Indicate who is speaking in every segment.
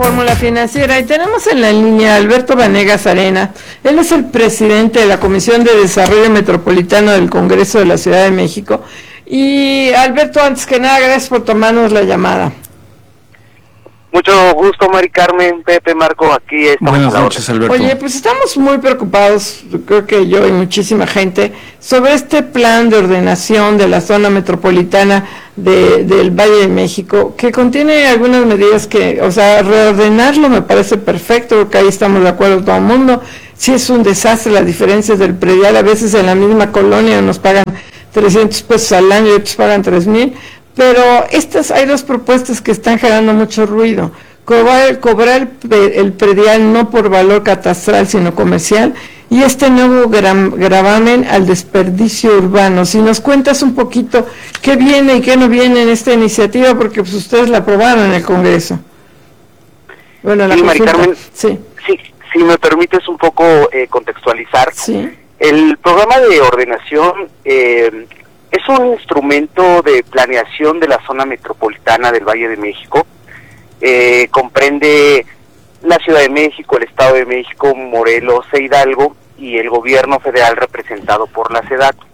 Speaker 1: Fórmula Financiera y tenemos en la línea a Alberto Vanegas Arena. Él es el presidente de la Comisión de Desarrollo Metropolitano del Congreso de la Ciudad de México. Y Alberto, antes que nada, gracias por tomarnos la llamada.
Speaker 2: Mucho gusto, Mari Carmen, Pepe, Marco, aquí estamos.
Speaker 3: Buenas noches, Alberto.
Speaker 1: Oye, pues estamos muy preocupados, creo que yo y muchísima gente, sobre este plan de ordenación de la zona metropolitana del Valle de México, que contiene algunas medidas que, o sea, reordenarlo me parece perfecto, porque ahí estamos de acuerdo todo el mundo. Sí es un desastre las diferencias del predial, a veces en la misma colonia nos pagan 300 pesos al año y otros pagan 3,000. Pero hay dos propuestas que están generando mucho ruido. Cobrar el predial no por valor catastral, sino comercial, y este nuevo gravamen al desperdicio urbano. Si nos cuentas un poquito qué viene y qué no viene en esta iniciativa, porque pues ustedes la aprobaron en el Congreso. Bueno, la
Speaker 2: Mari Carmen,
Speaker 1: sí,
Speaker 2: si me permites un poco contextualizar.
Speaker 1: Sí.
Speaker 2: El programa de ordenación es un instrumento de planeación de la zona metropolitana del Valle de México. Comprende la Ciudad de México, el Estado de México, Morelos e Hidalgo y el gobierno federal representado por la SEDATU.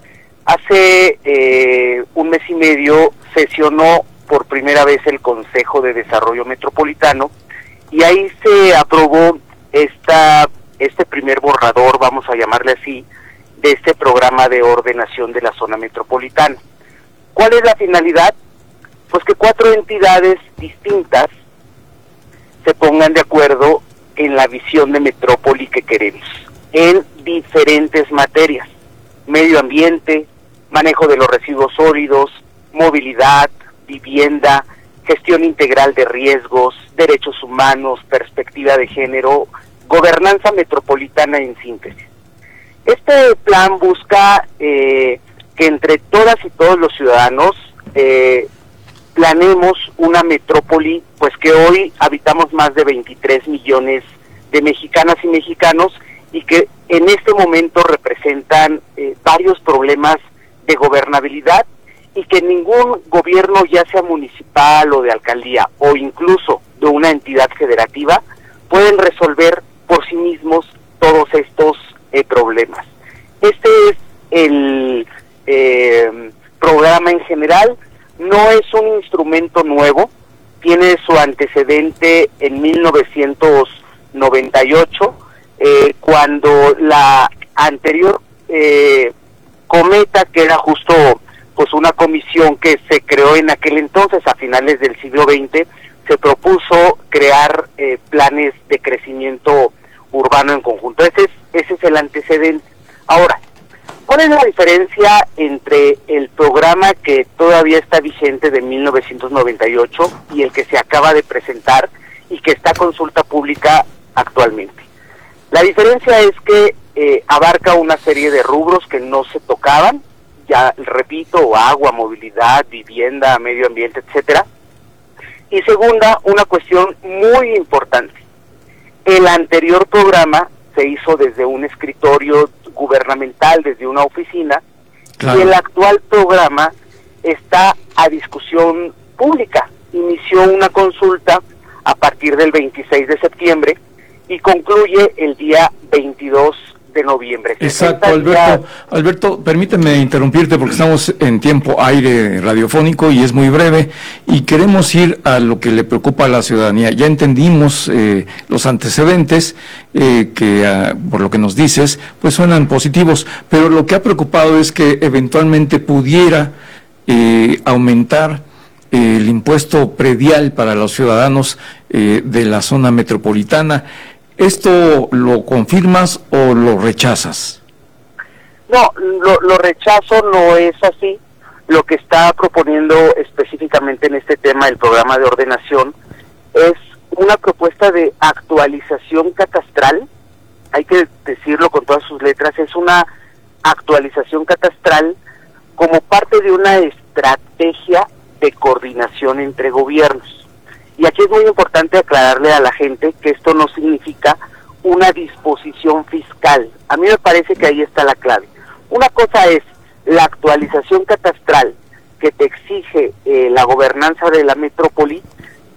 Speaker 2: Hace un mes y medio sesionó por primera vez el Consejo de Desarrollo Metropolitano y ahí se aprobó este primer borrador, vamos a llamarle así, de este programa de ordenación de la zona metropolitana. ¿Cuál es la finalidad? Pues que 4 entidades distintas se pongan de acuerdo en la visión de metrópoli que queremos, en diferentes materias: medio ambiente, manejo de los residuos sólidos, movilidad, vivienda, gestión integral de riesgos, derechos humanos, perspectiva de género, gobernanza metropolitana en síntesis. Este plan busca que entre todas y todos los ciudadanos planeemos una metrópoli, pues que hoy habitamos más de 23 millones de mexicanas y mexicanos y que en este momento representan varios problemas de gobernabilidad y que ningún gobierno, ya sea municipal o de alcaldía o incluso de una entidad federativa, pueden resolver por sí mismos todos estos problemas. Este es el programa en general. No es un instrumento nuevo, tiene su antecedente en 1998, cuando la anterior Cometa, que era justo pues una comisión que se creó en aquel entonces, a finales del siglo XX, se propuso crear planes de crecimiento urbano en conjunto. Ese es el antecedente. Ahora, ¿cuál es la diferencia entre el programa que todavía está vigente de 1998 y el que se acaba de presentar y que está a consulta pública actualmente? La diferencia es que abarca una serie de rubros que no se tocaban, ya repito, agua, movilidad, vivienda, medio ambiente, etcétera. Y segunda, una cuestión muy importante. El anterior programa se hizo desde un escritorio gubernamental, desde una oficina, claro. Y el actual programa está a discusión pública. Inició una consulta a partir del 26 de septiembre y concluye el día 22 de noviembre.
Speaker 3: Exacto, Alberto, permíteme interrumpirte porque estamos en tiempo aire radiofónico y es muy breve y queremos ir a lo que le preocupa a la ciudadanía. Ya entendimos los antecedentes que por lo que nos dices pues suenan positivos, pero lo que ha preocupado es que eventualmente pudiera aumentar el impuesto predial para los ciudadanos de la zona metropolitana. ¿Esto lo confirmas o lo rechazas?
Speaker 2: No, lo rechazo, no es así. Lo que está proponiendo específicamente en este tema el programa de ordenación es una propuesta de actualización catastral. Hay que decirlo con todas sus letras, es una actualización catastral como parte de una estrategia de coordinación entre gobiernos. Y aquí es muy importante aclararle a la gente que esto no significa una disposición fiscal. A mí me parece que ahí está la clave. Una cosa es la actualización catastral que te exige la gobernanza de la metrópoli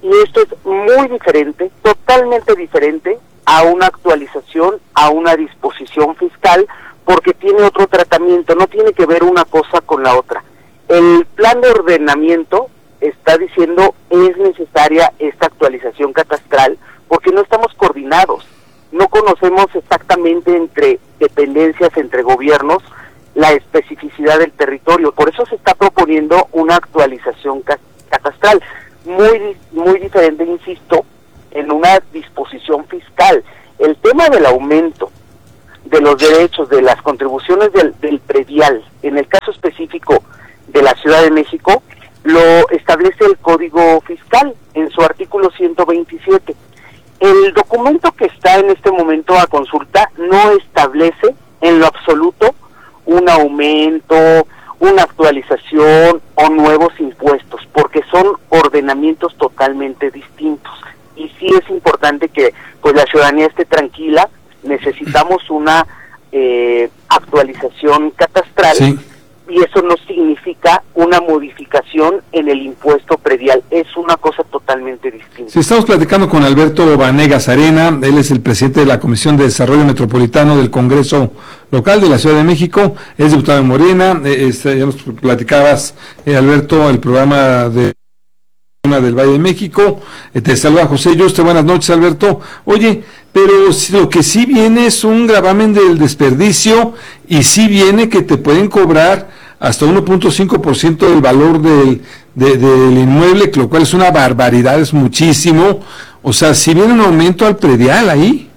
Speaker 2: Y esto es muy diferente, totalmente diferente a una actualización, a una disposición fiscal, porque tiene otro tratamiento, no tiene que ver una cosa con la otra. El plan de ordenamiento está diciendo es necesaria esta actualización catastral porque no estamos coordinados, no conocemos exactamente entre dependencias, entre gobiernos, la especificidad del territorio. Por eso se está proponiendo una actualización catastral muy diferente, insisto, en una disposición fiscal. El tema del aumento de los derechos, de las contribuciones del predial, en el caso específico de la Ciudad de México, lo establece el Código Fiscal en su artículo 127. El documento que está en este momento a consulta no establece en lo absoluto un aumento, una actualización o nuevos impuestos, porque son ordenamientos totalmente distintos. Y sí es importante que pues la ciudadanía esté tranquila. Necesitamos una actualización catastral, sí, y eso no significa una modificación en el impuesto predial, es una cosa totalmente distinta.
Speaker 4: Sí, estamos platicando con Alberto Vanegas Arena, él es el presidente de la Comisión de Desarrollo Metropolitano del Congreso Local de la Ciudad de México, es diputado de Morena. Ya nos platicabas, Alberto, el programa de del Valle de México. Te saluda José Yuste, buenas noches, Alberto. Oye, pero lo que sí viene es un gravamen del desperdicio, y sí viene que te pueden cobrar hasta 1.5% del valor del inmueble, lo cual es una barbaridad, es muchísimo. O sea, si viene un aumento al predial ahí.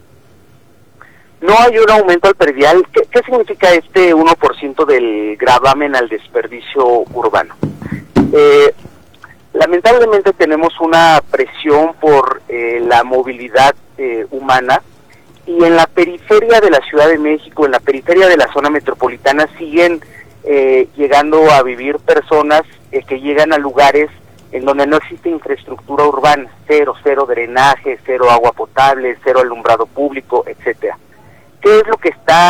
Speaker 2: No hay un aumento al predial. ¿Qué significa este 1% del gravamen al desperdicio urbano? Lamentablemente tenemos una presión por la movilidad humana, y en la periferia de la Ciudad de México, en la periferia de la zona metropolitana, siguen llegando a vivir personas que llegan a lugares en donde no existe infraestructura urbana, cero drenaje, cero agua potable, cero alumbrado público, etcétera. ¿Qué es lo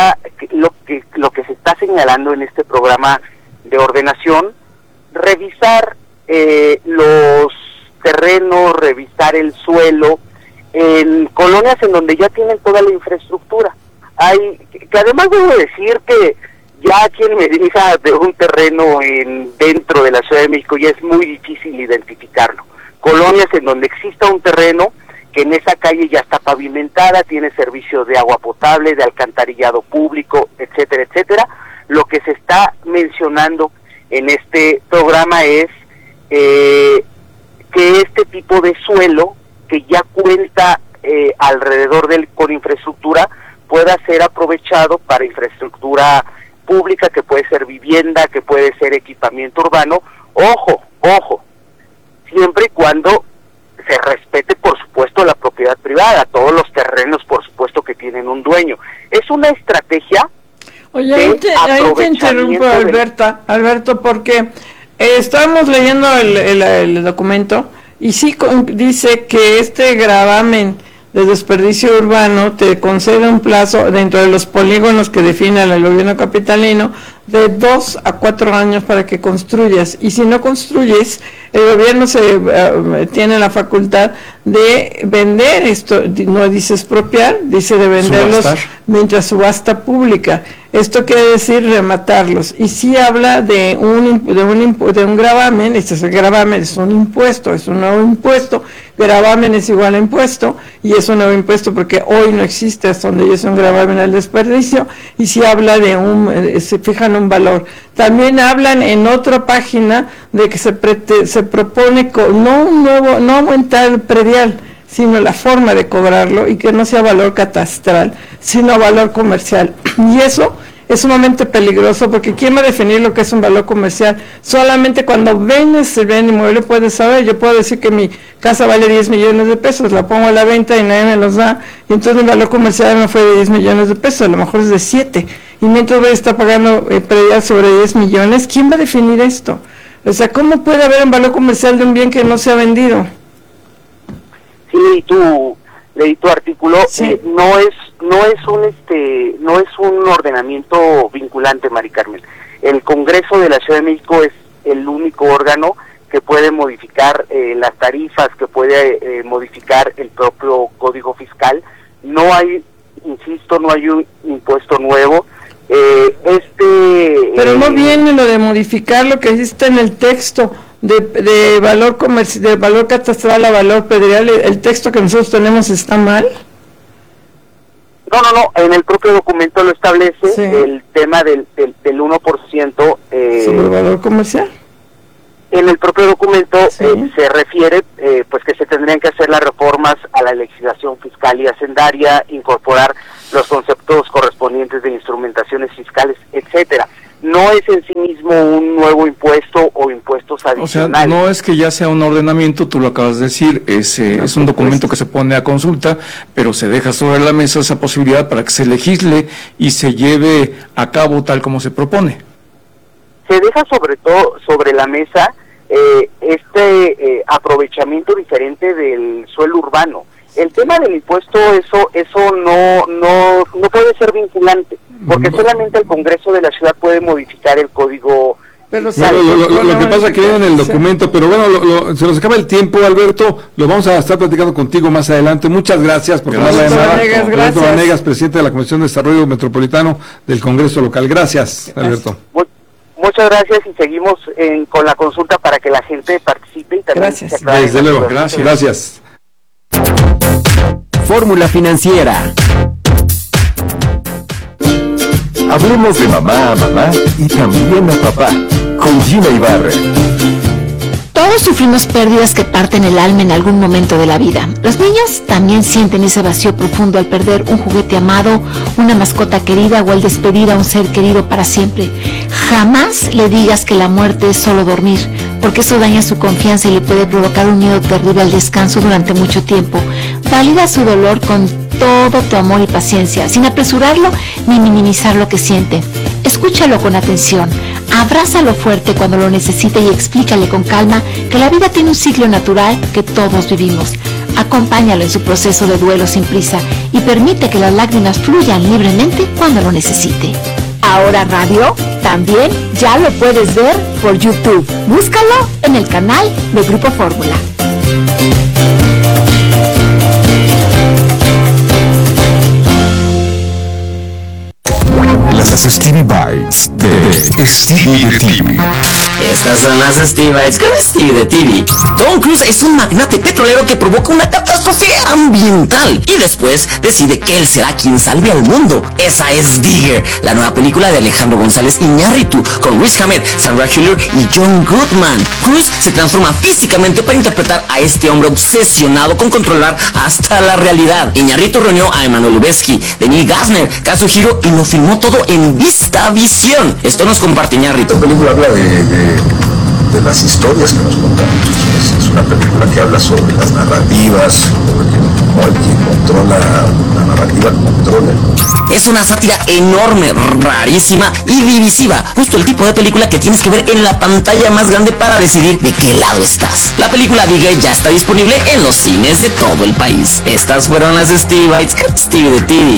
Speaker 2: que se está señalando en este programa de ordenación? Revisar los terrenos, revisar el suelo en colonias en donde ya tienen toda la infraestructura. Que además debo decir que ya quien me diga de un terreno dentro de la Ciudad de México ya es muy difícil identificarlo. Colonias en donde exista un terreno que en esa calle ya está pavimentada, tiene servicio de agua potable, de alcantarillado público, etcétera, etcétera. Lo que se está mencionando en este programa es que este tipo de suelo que ya cuenta alrededor con infraestructura pueda ser aprovechado para infraestructura pública, que puede ser vivienda, que puede ser equipamiento urbano. Ojo, siempre y cuando se respete, por supuesto, la propiedad privada, todos los terrenos, por supuesto, que tienen un dueño. Es una estrategia.
Speaker 1: Oye, ahí te interrumpo, Alberto, porque estábamos leyendo el documento, y sí dice que este gravamen de desperdicio urbano te concede un plazo dentro de los polígonos que define el gobierno capitalino de 2 a 4 años para que construyas, y si no construyes, el gobierno tiene la facultad de vender esto, no dice expropiar, dice de venderlos mientras subasta pública. Esto quiere decir rematarlos, y sí habla de un gravamen. Este es el gravamen, es un impuesto, es un nuevo impuesto. Gravamen es igual a impuesto, y es un nuevo impuesto porque hoy no existe hasta donde es un gravamen al desperdicio, y sí habla se fijan un valor. También hablan en otra página de que se propone no aumentar el predial, sino la forma de cobrarlo, y que no sea valor catastral, sino valor comercial. Y eso es sumamente peligroso, porque ¿quién va a definir lo que es un valor comercial? Solamente cuando vendes el bien inmueble puedes saber. Yo puedo decir que mi casa vale 10 millones de pesos, la pongo a la venta y nadie me los da, y entonces el valor comercial no fue de 10 millones de pesos, a lo mejor es de 7, y mientras voy a estar pagando predial sobre 10 millones, ¿quién va a definir esto? O sea, ¿cómo puede haber un valor comercial de un bien que no se ha vendido?
Speaker 2: Sí, leí tu artículo. Sí. No es un ordenamiento vinculante, Mari Carmen. El Congreso de la Ciudad de México es el único órgano que puede modificar las tarifas, que puede modificar el propio Código Fiscal. No hay, insisto, no hay un impuesto nuevo.
Speaker 1: Pero no viene lo de modificar lo que existe en el texto de valor de valor catastral a valor predial. El texto que nosotros tenemos está mal.
Speaker 2: No, en el propio documento lo establece, sí. El tema del 1%
Speaker 1: sobre el valor comercial.
Speaker 2: En el propio documento
Speaker 1: sí.
Speaker 2: Se refiere pues que se tendrían que hacer las reformas a la legislación fiscal y hacendaria, incorporar los conceptos correspondientes de instrumentaciones fiscales, etcétera. No es en sí mismo un nuevo impuesto o impuestos adicionales.
Speaker 3: O sea, no es que ya sea un ordenamiento, tú lo acabas de decir, es un documento que se pone a consulta, pero se deja sobre la mesa esa posibilidad para que se legisle y se lleve a cabo tal como se propone.
Speaker 2: Se deja sobre todo sobre la mesa aprovechamiento diferente del suelo urbano. El tema del impuesto, eso no puede ser vinculante, porque solamente el Congreso de la Ciudad puede modificar el código.
Speaker 4: Pero lo que pasa es que viene en el documento, sí. Pero bueno, se nos acaba el tiempo, Alberto, lo vamos a estar platicando contigo más adelante. Muchas gracias por tomar la llamada. Alberto Vanegas, presidente de la Comisión de Desarrollo Metropolitano del Congreso Local. Gracias, Alberto.
Speaker 2: Muchas gracias y seguimos con la consulta para que la gente participe y también
Speaker 1: gracias.
Speaker 2: Se aclare.
Speaker 4: Desde luego, gracias.
Speaker 5: Fórmula Financiera. Hablemos de mamá a mamá y también a papá, con Gina Ibarra.
Speaker 6: Todos sufrimos pérdidas que parten el alma en algún momento de la vida. Los niños también sienten ese vacío profundo al perder un juguete amado, una mascota querida o al despedir a un ser querido para siempre. Jamás le digas que la muerte es solo dormir, porque eso daña su confianza y le puede provocar un miedo terrible al descanso durante mucho tiempo. Valida su dolor con todo tu amor y paciencia, sin apresurarlo ni minimizar lo que siente. Escúchalo con atención, abrázalo fuerte cuando lo necesite y explícale con calma que la vida tiene un ciclo natural que todos vivimos. Acompáñalo en su proceso de duelo sin prisa y permite que las lágrimas fluyan libremente cuando lo necesite. Ahora Radio también ya lo puedes ver por YouTube. Búscalo en el canal de Grupo Fórmula.
Speaker 5: Las Stevie Bites de Stevie de TV.
Speaker 7: Estas son las Stevie Bites con Stevie de TV. Tom Cruise es un magnate petrolero que provoca una catástrofe ambiental y después decide que él será quien salve al mundo. Esa es Digger, la nueva película de Alejandro González Iñárritu, con Riz Ahmed, Sandra Hüller y John Goodman. Cruise se transforma físicamente para interpretar a este hombre obsesionado con controlar hasta la realidad. Iñárritu reunió a Emmanuel Lubezki, Denis Gassner, Kazuhiro y lo filmó todo en VistaVision. Esto nos comparte Iñárritu.
Speaker 8: Esta película habla de las historias que nos contamos. Es una película que habla sobre las narrativas, sobre cómo el quien controla la narrativa controla.
Speaker 7: Es una sátira enorme, rarísima y divisiva. Justo el tipo de película que tienes que ver en la pantalla más grande para decidir de qué lado estás. La película Digger ya está disponible en los cines de todo el país. Estas fueron las Stevie Bites, Stevie de TV.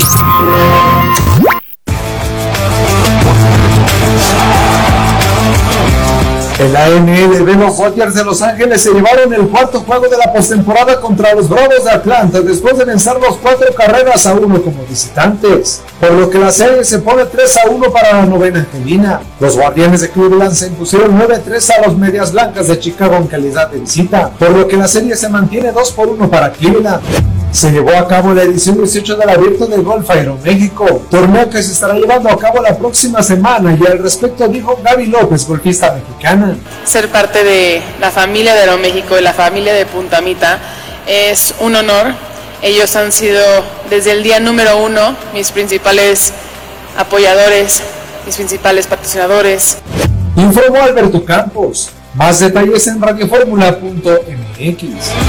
Speaker 9: En la MLB, los Dodgers de Los Ángeles se llevaron el cuarto juego de la postemporada contra los Bravos de Atlanta después de vencer los 4-1 como visitantes, por lo que la serie se pone 3-1 para la novena angelina. Los Guardianes de Cleveland se impusieron 9-3 a los Medias Blancas de Chicago en calidad de visita, por lo que la serie se mantiene 2-1 para Cleveland. Se llevó a cabo la edición 18 del Abierto de Golf Aeroméxico, torneo que se estará llevando a cabo la próxima semana, y al respecto dijo Gaby López, golfista mexicana.
Speaker 10: Ser parte de la familia de Aeroméxico y la familia de Puntamita es un honor. Ellos han sido desde el día número 1 mis principales apoyadores, mis principales patrocinadores.
Speaker 9: Informó Alberto Campos. Más detalles en radioformula.mx.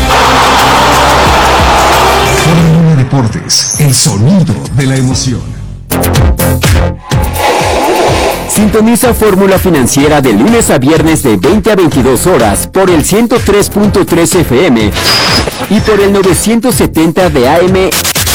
Speaker 5: Fórmula Deportes, el sonido de la emoción. Sintoniza Fórmula Financiera de lunes a viernes de 20 a 22 horas por el 103.3 FM y por el 970 de AM